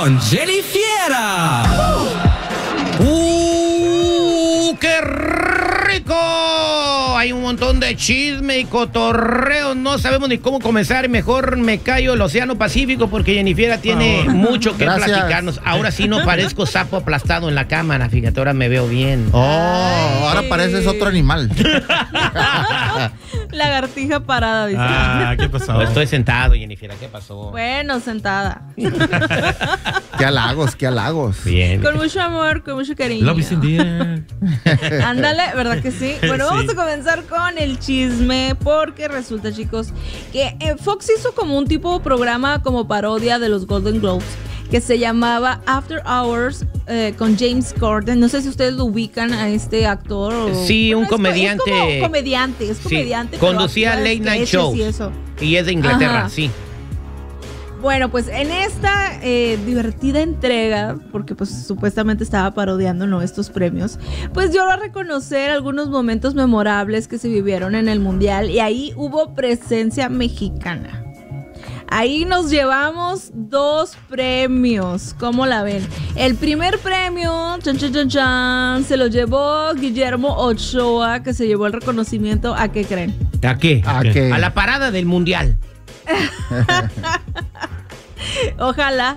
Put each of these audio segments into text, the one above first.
con Jenny Fiera. ¡Qué rico! Hay un montón de chisme y cotorreo. No sabemos ni cómo comenzar. Mejor me callo el Océano Pacífico porque Jennifer tiene mucho que platicarnos. Ahora sí no parezco sapo aplastado en la cámara. Fíjate, ahora me veo bien. Ahora pareces otro animal. Lagartija parada, dice. ¿Qué pasó? No, estoy sentado, Jennifer. ¿Qué pasó? Bueno, sentada. Qué halagos. Bien. Con mucho amor, con mucho cariño. Love is in the air. Ándale, ¿verdad que sí? Bueno, vamos a comenzar con el chisme porque resulta, chicos, que Fox hizo como un tipo de programa como parodia de los Golden Globes que se llamaba After Hours con James Corden. No sé si ustedes lo ubican a este actor. Sí, un comediante. Es comediante. Sí, conducía Late Night Show. Y es de Inglaterra, Ajá. sí. Bueno, pues en esta divertida entrega, porque pues supuestamente estaba parodiando, ¿no?, estos premios, pues yo voy a reconocer algunos momentos memorables que se vivieron en el Mundial y ahí hubo presencia mexicana. Ahí nos llevamos 2 premios, ¿cómo la ven? El primer premio, se lo llevó Guillermo Ochoa, que se llevó el reconocimiento, ¿a qué creen? ¿A qué? ¿A qué? A la parada del Mundial. Ojalá.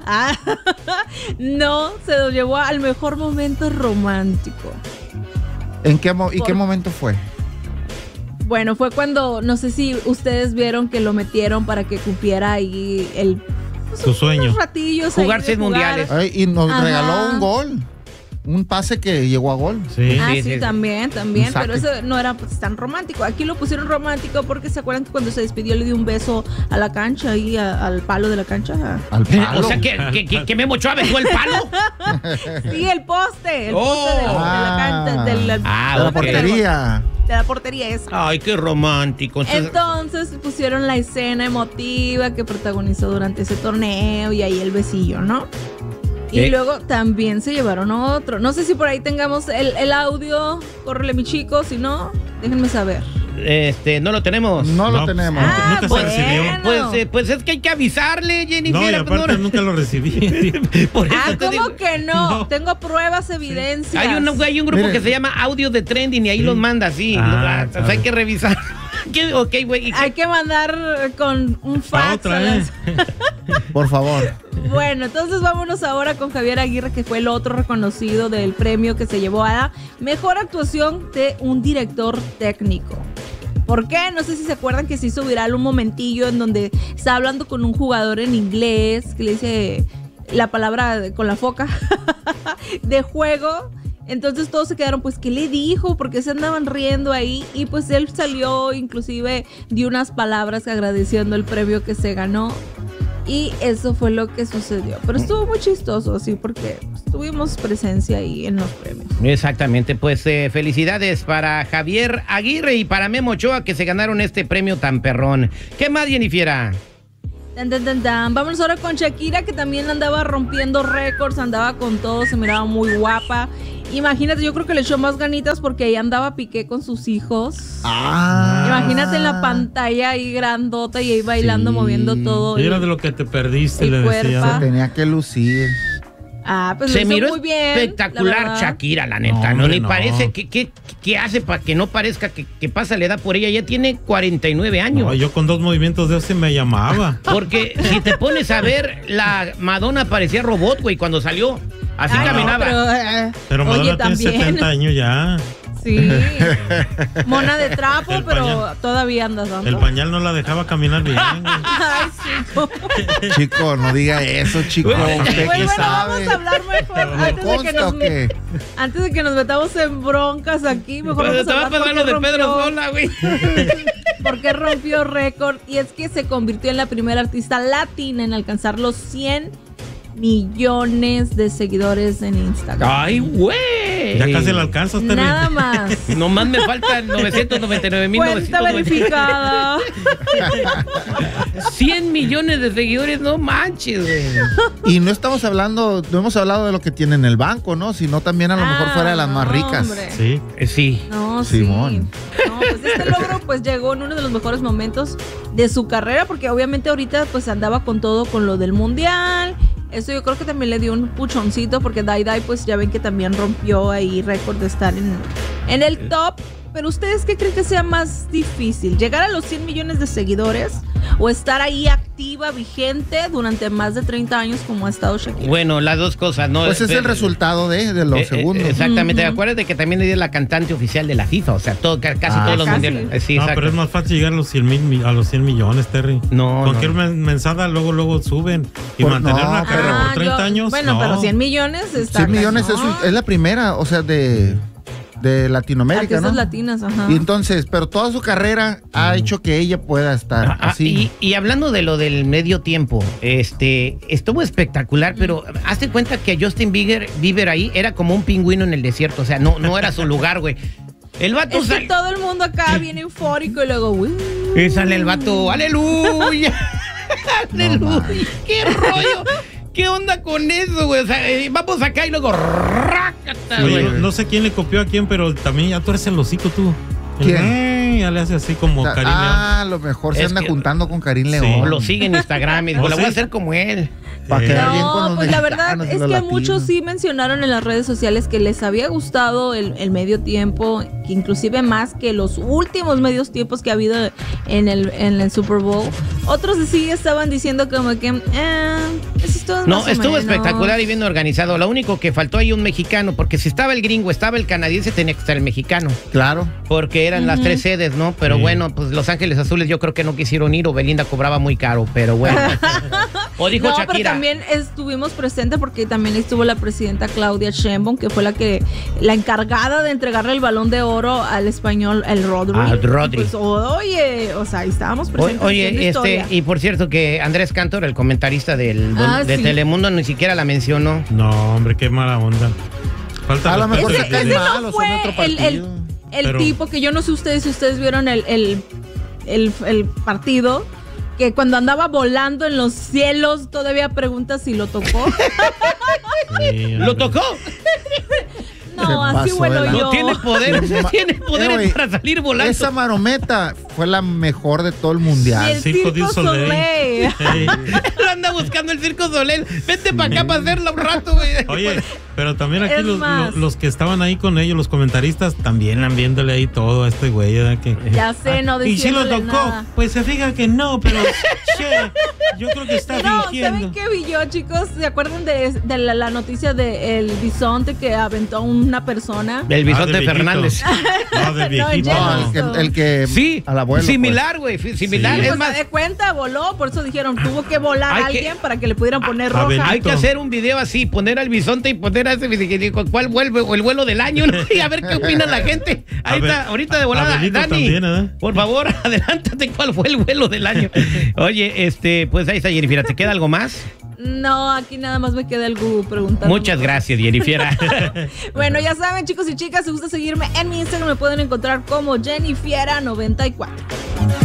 No, se lo llevó al mejor momento romántico. ¿Y qué momento fue? Bueno, fue cuando, no sé si ustedes vieron que lo metieron para que cumpliera ahí Su sueño. unos ratillos. Jugar ahí de 6 mundiales. Y nos Ajá. regaló un gol. Un pase que llegó a gol. Sí, Sí, también, Un saque. pero eso no era pues tan romántico. Aquí lo pusieron romántico porque se acuerdan que cuando se despidió le dio un beso a la cancha y al palo de la cancha. Al palo. O sea, que Memo Ochoa besó el palo. Sí, el poste de la cancha, de la la portería. De la portería esa. Ay, qué romántico. Entonces pusieron la escena emotiva que protagonizó durante ese torneo y ahí el besillo, ¿no? Y luego también se llevaron otro. No sé si por ahí tengamos el audio. Córrele, mi chico. Si no, déjenme saber. No lo tenemos. No lo tenemos. Ah, Nunca se recibió. Pues es que hay que avisarle, Jennifer. No, y aparte nunca lo recibí. Por eso te ¿cómo digo. que no? Tengo pruebas, evidencias. Hay un grupo Miren. que se llama Audio de Trending y ahí los manda así. Entonces hay que revisar. Ok, güey. Hay que mandar con un fax. Otra vez. Por favor. Bueno, entonces vámonos ahora con Javier Aguirre, que fue el otro reconocido del premio que se llevó a la mejor actuación de un director técnico. ¿Por qué? No sé si se acuerdan que se hizo viral un momentillo en donde está hablando con un jugador en inglés que le dice la palabra con la foca de juego. Entonces todos se quedaron, pues, ¿qué le dijo? Porque se andaban riendo ahí. Y pues él salió, inclusive dio unas palabras agradeciendo el premio que se ganó. Y eso fue lo que sucedió. Pero estuvo muy chistoso, así, porque pues, tuvimos presencia ahí en los premios. Exactamente, pues felicidades para Javier Aguirre y para Memo Ochoa que se ganaron este premio tan perrón. ¿Qué más, Jennifer? Vámonos ahora con Shakira, que también andaba rompiendo récords, andaba con todo, se miraba muy guapa. Imagínate, yo creo que le echó más ganitas porque ahí andaba Piqué con sus hijos. Imagínate en la pantalla ahí grandota y ahí bailando, moviendo todo. Era de lo que te perdiste, el le decía. cuerpo. Se tenía que lucir. Pues se lo hizo miró muy bien, espectacular la Shakira, la neta. No, No le no. parece. ¿Qué hace para que no parezca que pasa la edad por ella? Ya tiene 49 años. No, yo con 2 movimientos de ese me llamaba. Porque si te pones a ver, la Madonna parecía robot, güey, cuando salió. Así caminaba. Pero oye, Madonna tiene también. 70 años ya. Sí. Mona de trapo, El pero pañal. todavía andas dando. El pañal no la dejaba caminar bien. Ay, chico. Chico, no diga eso, chico. ¿Usted Pues qué bueno, sabe? vamos a hablar mejor antes de que nos metamos en broncas aquí. Mejor Pero vamos te va a hablar pasar lo de Pedro Sola, güey. porque rompió récord y es que se convirtió en la primera artista latina en alcanzar los 100 millones de seguidores en Instagram. Ay, güey. Ya casi la alcanzas, Terry. Nada más. Nomás me faltan 999,999. Cuenta verificada. 100 millones de seguidores, no manches, güey. Y no hemos hablado de lo que tiene en el banco, ¿no? Sino también a lo mejor fuera de las más ricas. Hombre. Sí. Sí. No, Simón. sí. No, pues este logro pues llegó en uno de los mejores momentos de su carrera, porque obviamente ahorita pues andaba con todo con lo del mundial. Eso yo creo que también le dio un puchoncito porque Dai Dai pues ya ven que también rompió ahí récord de estar en el top. Pero ¿ustedes qué creen que sea más difícil? ¿Llegar a los 100 millones de seguidores o estar ahí activa, vigente durante más de 30 años como ha estado Shakira? Bueno, las dos cosas, ¿no? Pues es el resultado de los segundos. Exactamente. Acuérdate de que también ella es la cantante oficial de la FIFA, o sea, casi todos los casi. mundiales. Sí, No, exacto. pero es más fácil llegar a los 100 millones, Terry. No, Cualquier no. mensada luego suben. Y Por- mantener no, una pero- carrera por 30 años, Bueno, no. pero 100 millones está 100 millones cañón. es la primera, o sea, de Latinoamérica, Artistas ¿no? latinas, ajá. Y entonces, pero toda su carrera ha hecho que ella pueda estar así. Y hablando de lo del medio tiempo, estuvo espectacular, pero hazte cuenta que Justin Bieber ahí era como un pingüino en el desierto, o sea, no era su lugar, güey. El vato Es que todo el mundo acá viene eufórico y luego, uy. y sale el vato, aleluya, aleluya, qué rollo. ¿Qué onda con eso, güey? O sea, vamos acá y luego rácata, Oye, güey. no sé quién le copió a quién, pero también ya tú eres el hocico tú. ¿Quién? Ya le hace así como Karim León. A lo mejor se Es anda que- juntando con Karim Sí. León. O lo sigue en Instagram y digo, ¿Oh, la voy a sí? hacer como él. Para quedar bien con No, los pues la verdad mexicanos y es los que latinos. muchos sí mencionaron en las redes sociales que les había gustado el medio tiempo, que inclusive más que los últimos medios tiempos que ha habido en el Super Bowl. Otros sí estaban diciendo como que, eso es todo No, más o estuvo menos. espectacular y bien organizado. Lo único que faltó ahí un mexicano, porque si estaba el gringo, estaba el canadiense, tenía que estar el mexicano. Claro. Porque eran las tres sedes, ¿no? Pero Sí. bueno, pues Los Ángeles Azules yo creo que no quisieron ir o Belinda cobraba muy caro, pero bueno. O dijo No, pero Shakira. también estuvimos presentes porque también estuvo la presidenta Claudia Sheinbaum, que fue la encargada de entregarle el Balón de Oro al español, el Rodri. Ah, Rodri. Pues, oye, o sea, ahí estábamos presentes. haciendo Oye, historia. y por cierto que Andrés Cantor, el comentarista de Sí. Telemundo, ni siquiera la mencionó. No, hombre, qué mala onda. Falta A lo respeto mejor que se cae tiene. mal o son fue otro el partido. Pero- tipo que yo no sé si ustedes vieron el partido, que cuando andaba volando en los cielos todavía pregunta si lo tocó. Sí, ¿Lo hombre. tocó? No, Se así pasó vuelo de yo. No tiene poderes, Sí, ma- tiene poderes güey, para salir volando. Esa marometa fue la mejor de todo el Y mundial. el Circo Circo du Soleil. Soleil. Ey. Lo anda buscando el Circo Soleil. Vente para acá para hacerla un rato, güey. Oye, pero también aquí Es más. los que estaban ahí con ellos, los comentaristas, también andan viéndole ahí todo a este güey. ¿verdad? Que, Ya sé, no y si lo diciéndole tocó, nada. pues se fija que no, pero che, yo creo que está No, fingiendo. ¿saben qué vi yo, chicos? ¿Se acuerdan de la noticia del bisonte que aventó a una persona? El bisonte del viejito. Fernández. No, del No, viejito. No, ya. el que Sí, al abuelo. similar, güey, similar. Sí. Es Pues más, se de cuenta, voló, por eso dijeron, tuvo que volar Hay a que- alguien para que le pudieran poner a roja. Benito. hay que hacer un video así, poner al bisonte y poner a ese ¿cuál vuelve o el vuelo del año? ¿no? Y a ver qué opina la gente. Ahí A ver, está, ahorita de a volada. Benito Dani, también, ¿eh? por favor, adelántate cuál fue el vuelo del año. Oye, pues ahí está Jennifer, ¿te queda algo más? No, aquí nada más me queda el Google preguntando. Muchas gracias, Jennifer. Bueno, ya saben, chicos y chicas, si gusta seguirme en mi Instagram, me pueden encontrar como Jennifiera94.